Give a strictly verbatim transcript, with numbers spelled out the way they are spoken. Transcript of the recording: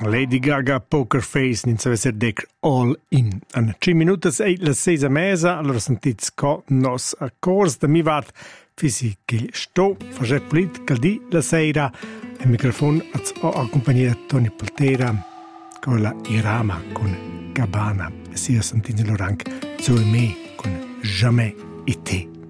Lady Gaga Poker Face ninza esser dec all in. An cinque minuti e la sesa mesa, allora sentits co nos accords da mi vart fisi che sto face polit caldi la sera il microfono ho accompagnato Tony Poltera con la Irama con Gabbana sia sentito l'orank su me con Jamais été.